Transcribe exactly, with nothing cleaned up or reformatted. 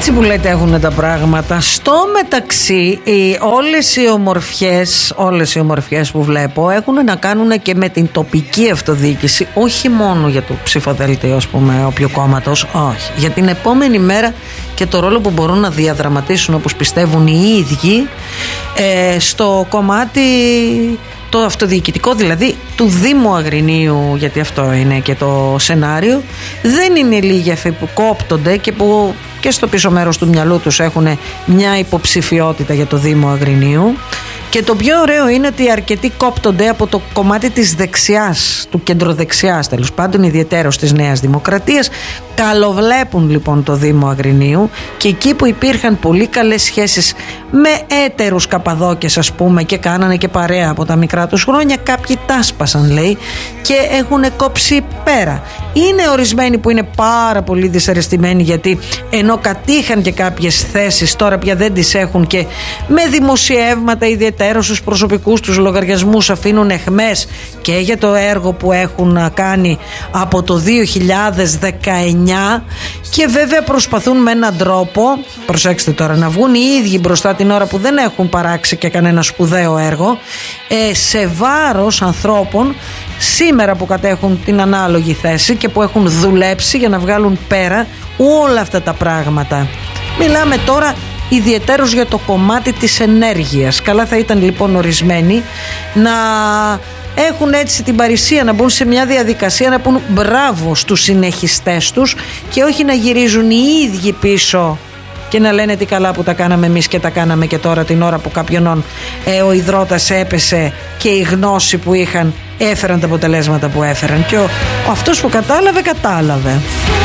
Έτσι που λέτε έχουν τα πράγματα. Στο μεταξύ οι, όλες οι ομορφιές όλες οι ομορφιές που βλέπω έχουν να κάνουν και με την τοπική αυτοδιοίκηση, όχι μόνο για το ψηφοδέλτιο, ας πούμε, όποιου κόμματος, όχι, για την επόμενη μέρα και το ρόλο που μπορούν να διαδραματίσουν, όπως πιστεύουν οι ίδιοι, ε, στο κομμάτι το αυτοδιοικητικό, δηλαδή του Δήμου Αγρινίου, γιατί αυτό είναι και το σενάριο. Δεν είναι λίγοι αυτοί που κόπτονται και που και στο πίσω μέρος του μυαλού τους έχουν μια υποψηφιότητα για το Δήμο Αγρινίου. Και το πιο ωραίο είναι ότι αρκετοί κόπτονται από το κομμάτι της δεξιάς, του κεντροδεξιάς τέλος πάντων, ιδιαιτέρως της Νέας Δημοκρατίας. Καλοβλέπουν λοιπόν το Δήμο Αγρινίου, και εκεί που υπήρχαν πολύ καλές σχέσεις με έτερους Καπαδόκες, ας πούμε, και κάνανε και παρέα από τα μικρά τους χρόνια, κάποιοι τάσπασαν, λέει, και έχουν κόψει πέρα. Είναι ορισμένοι που είναι πάρα πολύ δυσαρεστημένοι, γιατί ενώ κατήχαν και κάποιες θέσεις, τώρα πια δεν τις έχουν, και με δημοσιεύματα ιδιαίτερα στους προσωπικούς τους λογαριασμούς αφήνουν εχμές και για το έργο που έχουν κάνει από το δύο χιλιάδες δεκαεννιά, και βέβαια προσπαθούν με έναν τρόπο, προσέξτε τώρα, να βγουν οι ίδιοι μπροστά την ώρα που δεν έχουν παράξει και κανένα σπουδαίο έργο, ε, σε βάρος ανθρώπων σήμερα που κατέχουν την ανάλογη θέση και που έχουν δουλέψει για να βγάλουν πέρα όλα αυτά τα πράγματα. Μιλάμε τώρα ιδιαιτέρως για το κομμάτι της ενέργειας. Καλά θα ήταν λοιπόν ορισμένοι να έχουν έτσι την παρησία να μπουν σε μια διαδικασία να πούν μπράβο στους συνεχιστές τους, και όχι να γυρίζουν οι ίδιοι πίσω και να λένε τι καλά που τα κάναμε εμείς και τα κάναμε και τώρα, την ώρα που κάποιον ε, ο υδρότας έπεσε και η γνώση που είχαν έφεραν τα αποτελέσματα που έφεραν, και ο, ο αυτός που κατάλαβε κατάλαβε.